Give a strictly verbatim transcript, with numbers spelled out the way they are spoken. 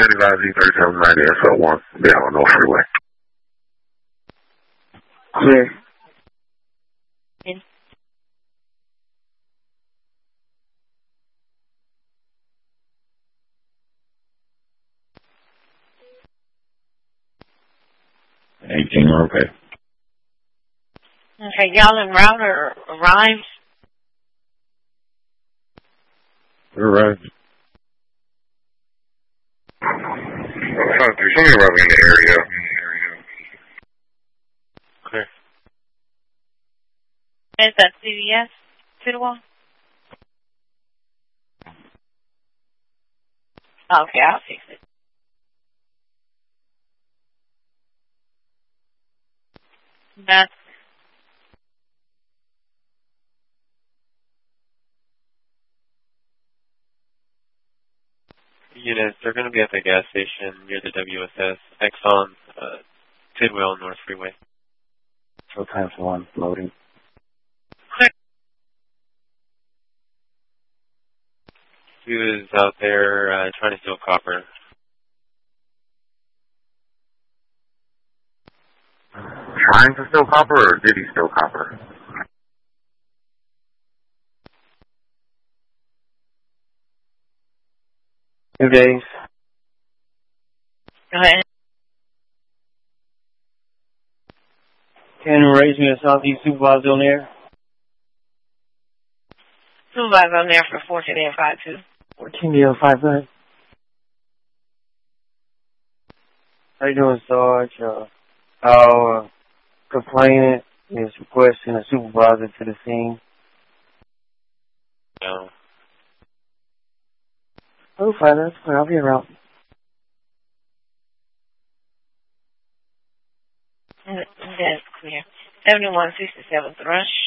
seventy-five Z thirty-seven ninety S L one, down on North Freeway. Clear. In. eighteen, okay. Okay, y'all en route or arrived? We're right. Uh, there's something arriving in the area. Clear. Is that C V S? Sidwell? Okay, I'll fix it. That's Units, they're going to be at the gas station near the W S S, Exxon, uh, Tidwell, North Freeway. So times one, loading. He was out there uh, trying to steal copper. Trying to steal copper, or did he steal copper? Two days. go ahead. Can you raise me a Southeast supervisor on there? Supervisor on there for fourteen and five two. fourteen year five nine. How you doing, Sarge? Uh, our complainant is requesting a supervisor to the scene. No. Oh, fine, that's clear. I'll be around. That's clear. seventy-one sixty-seven Thrush.